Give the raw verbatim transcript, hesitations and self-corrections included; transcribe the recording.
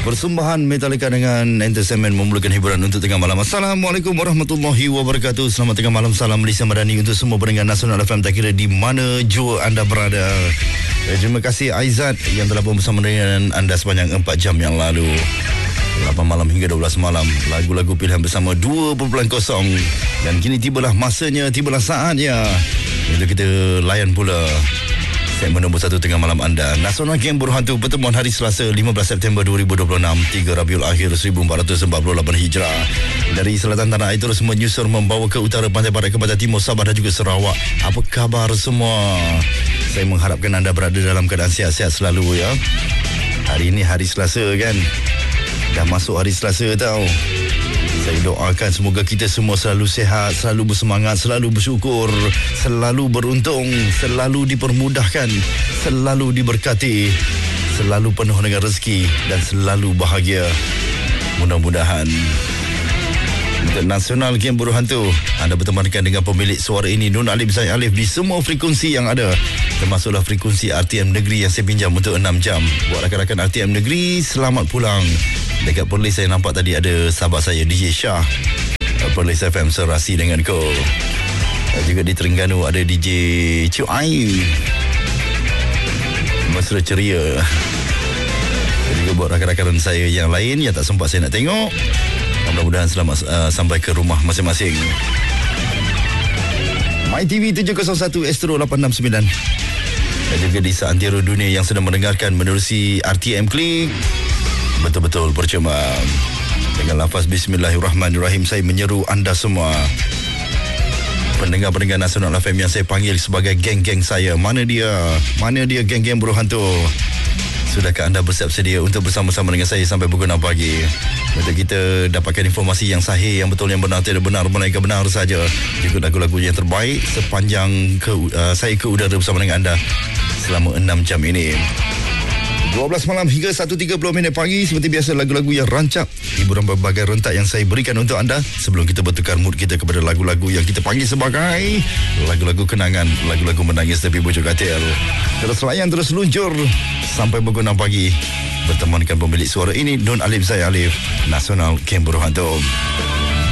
Persembahan Metallica dengan Entertainment memulakan hiburan untuk tengah malam. Assalamualaikum warahmatullahi wabarakatuh. Selamat tengah malam, salam Malaysia Madani untuk semua pendengar Nasional F M, tak kira di mana jua anda berada. Terima kasih Aizat yang telah bersama dengan anda sepanjang empat jam yang lalu. lapan malam hingga dua belas malam, lagu-lagu pilihan bersama dua titik kosong. Dan kini tibalah masanya, tibalah saatnya untuk kita layan pula segmen nombor satu tengah malam anda, Nasional Game Berhantu, pertemuan hari Selasa lima belas September dua ribu dua puluh enam, tiga Rabiul Akhir seribu empat ratus empat puluh lapan Hijrah. Dari selatan tanah air terus menyusur membawa ke utara pantai barat kepada timur Sabah dan juga Sarawak. Apa khabar semua? Saya mengharapkan anda berada dalam keadaan sihat-sihat selalu ya. Hari ini hari Selasa kan? Dah masuk hari Selasa tau. Saya doakan semoga kita semua selalu sihat, selalu bersemangat, selalu bersyukur, selalu beruntung, selalu dipermudahkan, selalu diberkati, selalu penuh dengan rezeki dan selalu bahagia. Mudah-mudahan. Untuk Nasional Game Berhantu, anda bertemankan dengan pemilik suara ini, Nun Alif Zaid Alif, di semua frekuensi yang ada, termasuklah frekuensi R T M Negeri yang saya pinjam untuk enam jam. Buat rakan-rakan R T M Negeri, selamat pulang. Dekat Perlis saya nampak tadi ada sahabat saya D J Shah, Perlis F M serasi dengan kau. Juga di Terengganu ada D J Cik Ain, mesra ceria. Juga buat rakan-rakan saya yang lain yang tak sempat saya nak tengok, mudah-mudahan selamat uh, sampai ke rumah masing-masing. My T V tujuh kosong satu Astro lapan enam sembilan. Dan juga di seantero dunia yang sedang mendengarkan menerusi R T M Klik, betul-betul percuma. Dengan lafaz Bismillahirrahmanirrahim, saya menyeru anda semua, pendengar-pendengar Nasional F M yang saya panggil sebagai geng-geng saya. Mana dia? Mana dia geng-geng berhantu? Sudahkah anda bersiap sedia untuk bersama-sama dengan saya sampai pukul enam pagi? Untuk kita dapatkan informasi yang sahih, yang betul, yang benar, tidak benar, melainkan benar saja. Juga lagu-lagu yang terbaik sepanjang ke, uh, saya ke udara bersama dengan anda selama enam jam ini. dua belas malam hingga satu tiga puluh minit pagi. Seperti biasa, lagu-lagu yang rancak, hiburan berbagai rentak yang saya berikan untuk anda sebelum kita bertukar mood kita kepada lagu-lagu yang kita panggil sebagai lagu-lagu kenangan, lagu-lagu menangis tapi bujuk katil. Terus layan, terus luncur sampai pukul enam pagi. Bertemankan pemilik suara ini, Nun Alif Zaid Alif, Nasional Game Berhantu.